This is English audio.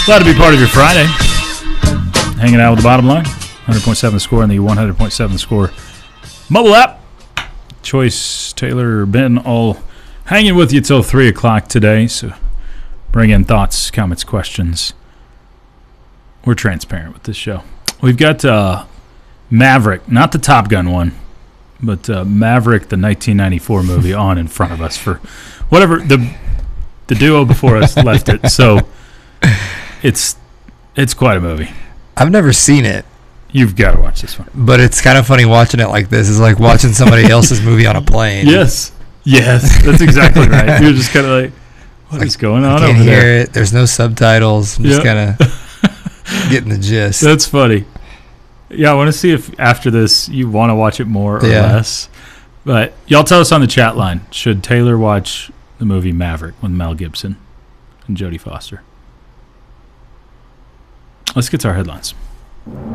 Glad to be part of your Friday. Hanging out with the bottom line. 100.7 Score and the 100.7 Score mobile app. Choice, Taylor, Ben, all hanging with you till 3 o'clock today. So bring in thoughts, comments, questions. We're transparent with this show. We've got Maverick, not the Top Gun one, but Maverick, the 1994 movie, on in front of us for whatever the duo before us left it. So it's quite a movie. I've never seen it. You've got to watch this one. But it's kind of funny watching it like this. It's like watching somebody else's movie on a plane. Yes, that's exactly right. You're just kind of like, what is going on over there? I can't hear it. There's no subtitles. I'm just kind of getting the gist. That's funny. Yeah, I want to see if after this you want to watch it more or less. But y'all tell us on the chat line, should Taylor watch the movie Maverick with Mel Gibson and Jodie Foster? Let's get to our headlines.